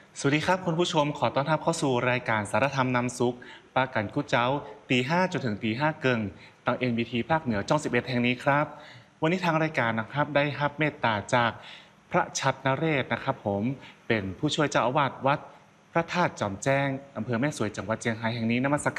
สวัสดีครับคุณผู้ชมขอต้อนรับเข้าสู่รายการสารธรรมนำสุขปากันกุเจ้าตี 5จนถึงตี 5เกิงทาง NBT ภาคเหนือจ้อง11แห่งนี้ครับวันนี้ทางรายการนะครับได้รับเมตตาจากพระชัดนเรศนะครับผมเป็นผู้ช่วยเจ้าอาวาสวัดพระธาตุจอมแจ้งอำเภอแม่สวยจังหวัดเชียงรายแห่งนี้นมัส